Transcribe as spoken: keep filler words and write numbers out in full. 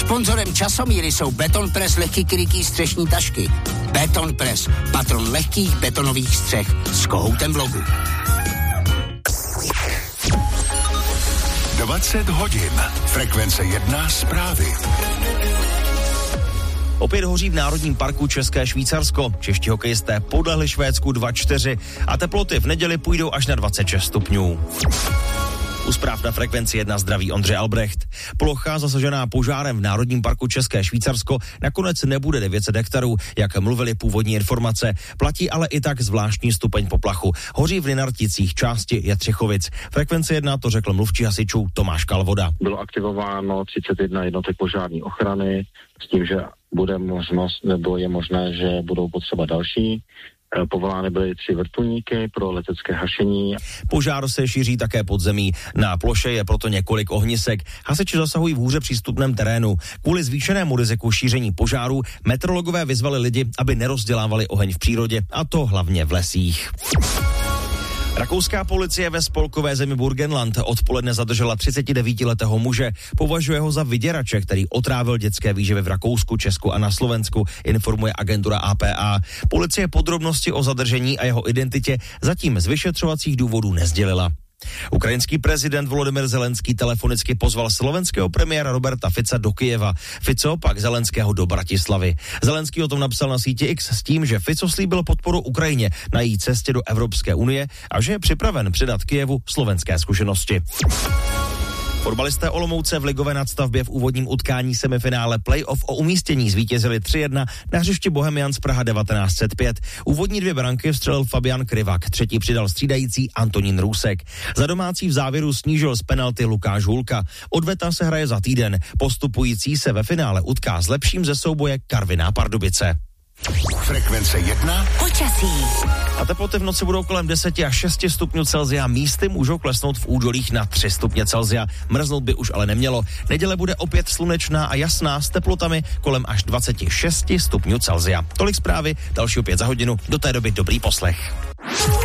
Sponzorem Časomíry jsou Beton Press lehký krytý střešní tašky. Beton Press, patron lehkých betonových střech s kohoutem v logu. dvacet hodin. Frekvence jedna zprávy. Opět hoří v Národním parku České Švýcarsko. Čeští hokejisté podlehli Švédsku dva čtyři a teploty v neděli půjdou až na dvacet šest stupňů. U zpráv na Frekvenci jedna zdraví Ondřej Albrecht. Plocha zasažená požárem v Národním parku České Švýcarsko nakonec nebude devět set hektarů, jak mluvili původní informace. Platí ale i tak zvláštní stupeň poplachu. Hoří v Linarticích, části Jetřichovic. Frekvence jedna to řekl mluvčí hasičů Tomáš Kalvoda. Bylo aktivováno třicet jedna jednotek požární ochrany s tím, že bude možnost, nebo je možné, že budou potřeba další. Povolány byly tři vrtulníky pro letecké hašení. Požár se šíří také pod zemí. Na ploše je proto několik ohnisek. Hasiči zasahují v hůře přístupném terénu. Kvůli zvýšenému riziku šíření požáru meteorologové vyzvali lidi, aby nerozdělávali oheň v přírodě, a to hlavně v lesích. Rakouská policie ve spolkové zemi Burgenland odpoledne zadržela třicetidevítiletého muže. Považuje ho za vyděrače, který otrávil dětské výživy v Rakousku, Česku a na Slovensku, informuje agentura A P A. Policie podrobnosti o zadržení a jeho identitě zatím z vyšetřovacích důvodů nesdělila. Ukrajinský prezident Volodymyr Zelenský telefonicky pozval slovenského premiéra Roberta Fica do Kyjeva. Fico pak Zelenského do Bratislavy. Zelenský o tom napsal na síti X s tím, že Fico slíbil podporu Ukrajině na její cestě do Evropské unie a že je připraven předat Kyjevu slovenské zkušenosti. Fotbalisté Olomouce v ligové nadstavbě v úvodním utkání semifinále playoff o umístění zvítězili tři jedna na hřišti Bohemians Praha devatenáct set pět. Úvodní dvě branky vstřelil Fabian Krivak, třetí přidal střídající Antonín Růsek. Za domácí v závěru snížil z penalty Lukáš Hulka. Odveta se hraje za týden. Postupující se ve finále utká s lepším ze souboje Karviná Pardubice. Frekvence jedna. Počasí. A teploty v noci budou kolem deset až šest stupňů Celsia. Místy můžou klesnout v údolích na tři stupně Celsia. Mrznout by už ale nemělo. Neděle bude opět slunečná a jasná s teplotami kolem až dvacet šest stupňů Celsia. Tolik zprávy, další opět za hodinu. Do té doby dobrý poslech.